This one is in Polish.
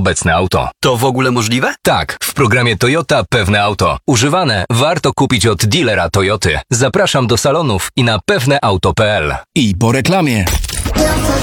obecne auto. To w ogóle możliwe? Tak, w programie Toyota Pewne Auto. Używane warto kupić od dealera Toyoty. Zapraszam do salonów i na pewneauto.pl. I po reklamie.